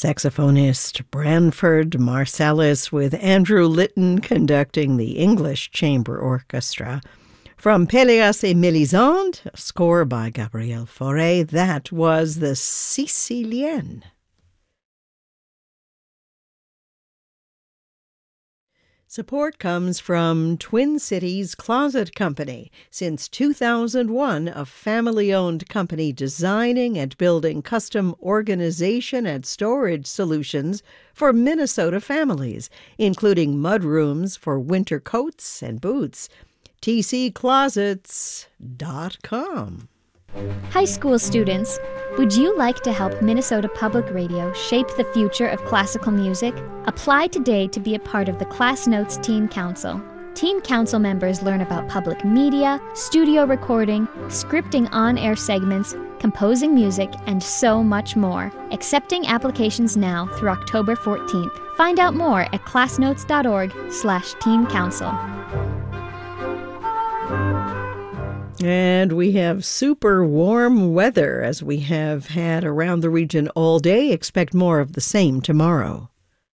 Saxophonist Branford Marsalis with Andrew Litton conducting the English Chamber Orchestra. From Péléas et Mélisande, a score by Gabriel Fauré, that was the Sicilienne. Support comes from Twin Cities Closet Company. Since 2001, a family-owned company designing and building custom organization and storage solutions for Minnesota families, including mudrooms for winter coats and boots. tcclosets.com. High school students, would you like to help Minnesota Public Radio shape the future of classical music? Apply today to be a part of the Class Notes Teen Council. Teen Council members learn about public media, studio recording, scripting on-air segments, composing music, and so much more. Accepting applications now through October 14th. Find out more at classnotes.org/Teen Council. And we have super warm weather as we have had around the region all day. Expect more of the same tomorrow.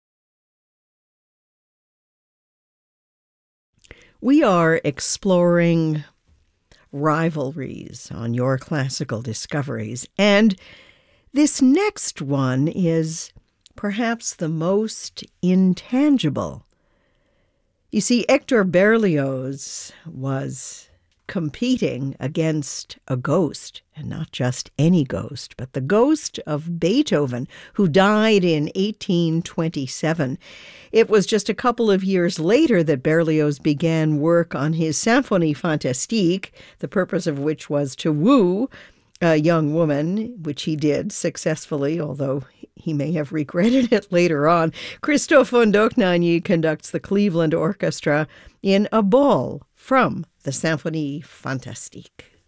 We are exploring rivalries on Your Classical Discoveries, and this next one is perhaps the most intangible. You see, Hector Berlioz was competing against a ghost, and not just any ghost, but the ghost of Beethoven, who died in 1827. It was just a couple of years later that Berlioz began work on his Symphonie Fantastique, the purpose of which was to woo a young woman, which he did successfully, although he may have regretted it later on. Christophe von Dohnanyi conducts the Cleveland Orchestra in a ball from the Symphonie Fantastique.